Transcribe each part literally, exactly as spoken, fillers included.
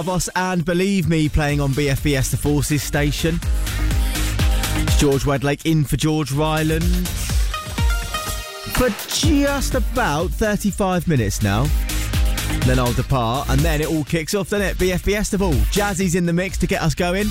Voss and Believe Me playing on B F B S The Forces station. It's George Wedlake in for George Ryland for just about thirty-five minutes now. Then I'll depart and then it all kicks off, doesn't it? B F B S Festival. Jazzy's in the mix to get us going.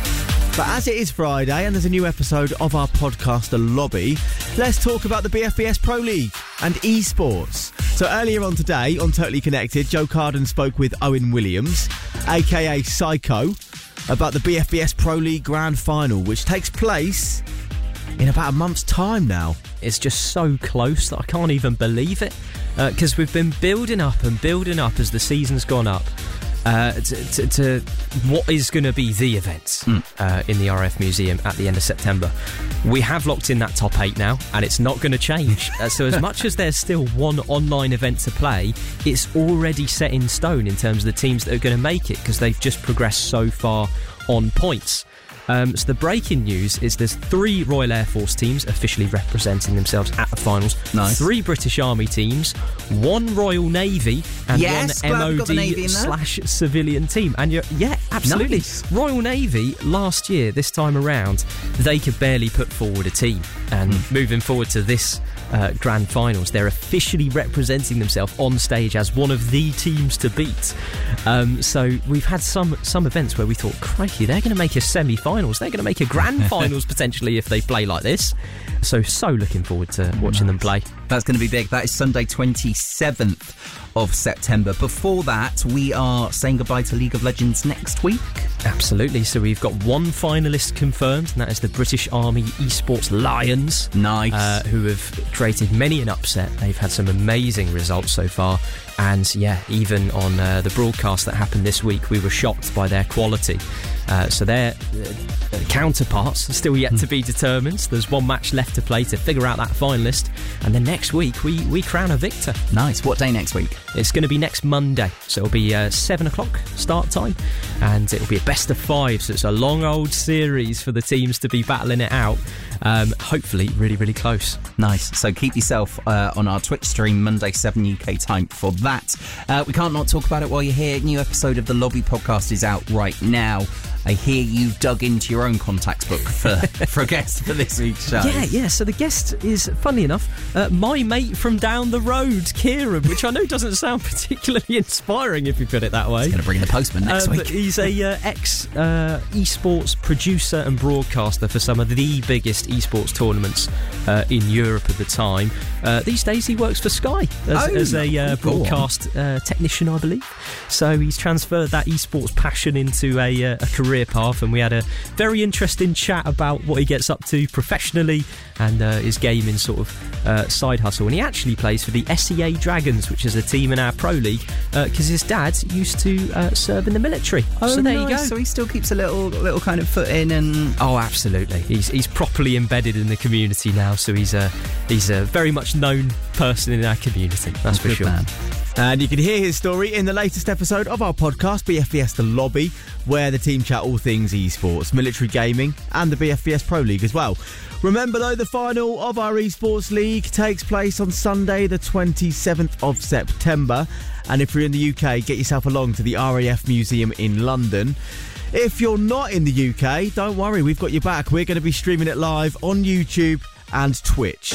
But as it is Friday and there's a new episode of our podcast, The Lobby, let's talk about the B F B S Pro League and esports. So earlier on today, on Totally Connected, Joe Carden spoke with Owen Williams, a k a. Psycho, about the B F B S Pro League Grand Final, which takes place in about a month's time now. It's just so close that I can't even believe it, because uh, we've been building up and building up as the season's gone up uh, to, to, to what is going to be the events mm. uh, in the R A F Museum at the end of September. We have locked in that top eight now, and it's not going to change. uh, so as much as there's still one online event to play, it's already set in stone in terms of the teams that are going to make it, because they've just progressed so far on points. Um, so the breaking news is there's three Royal Air Force teams officially representing themselves at the finals. Nice. Three British Army teams, one Royal Navy, and yes, one M O D slash civilian team. And you're, yeah, absolutely. Nice. Royal Navy last year, this time around, they could barely put forward a team. And mm. moving forward to this uh, grand finals, they're officially representing themselves on stage as one of the teams to beat. Um, so we've had some some events where we thought, crikey, they're going to make a semi-final. They're going to make a grand finals potentially if they play like this. So, so looking forward to watching nice. them play. That's going to be big. That is Sunday twenty-seventh of September. Before that, we are saying goodbye to League of Legends next week. Absolutely. So we've got one finalist confirmed, and that is the British Army Esports Lions. Nice. Uh, who have created many an upset. They've had some amazing results so far. And yeah, even on uh, the broadcast that happened this week, we were shocked by their quality. Uh, so their uh, counterparts are still yet to be determined. So there's one match left to play to figure out that finalist. And then next week, we, we crown a victor. Nice. What day next week? It's going to be next Monday. So it'll be uh, seven o'clock start time. And it'll be a best of five. So it's a long old series for the teams to be battling it out. Um, hopefully really, really close. Nice. So keep yourself uh, on our Twitch stream Monday, seven U K time for that. Uh, we can't not talk about it while you're here. New episode of The Lobby podcast is out right now. I hear you've dug into your own contacts book for, for a guest for this week's show. Yeah, yeah. So the guest is, funnily enough, uh, my mate from down the road, Kieran, which I know doesn't sound particularly inspiring if you put it that way. He's going to bring in the postman next uh, week. But he's a uh, ex uh, esports producer and broadcaster for some of the biggest esports tournaments uh, in Europe at the time. Uh, these days he works for Sky as, oh, as a uh, go broadcast uh, technician, I believe. So he's transferred that esports passion into a, uh, a career path, and we had a very interesting chat about what he gets up to professionally and uh, his gaming sort of uh, side hustle. And he actually plays for the S E A Dragons, which is a team in our Pro League, because uh, his dad used to uh, serve in the military. Oh, so there nice. you go. So he still keeps a little little kind of foot in. And oh, absolutely. He's he's properly embedded in the community now, so he's a he's a very much known person in our community. That's for sure. Man. And you can hear his story in the latest episode of our podcast, B F B S The Lobby, where the team chat all things esports, military gaming, and the B F B S Pro League as well. Remember, though, the final of our esports league takes place on Sunday, the twenty-seventh of September. And if you're in the U K, get yourself along to the R A F Museum in London. If you're not in the U K, don't worry, we've got your back. We're going to be streaming it live on YouTube and Twitch.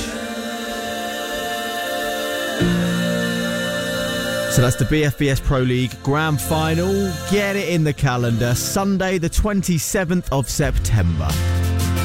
So that's the B F B S Pro League Grand Final. Get it in the calendar. Sunday, the twenty-seventh of September.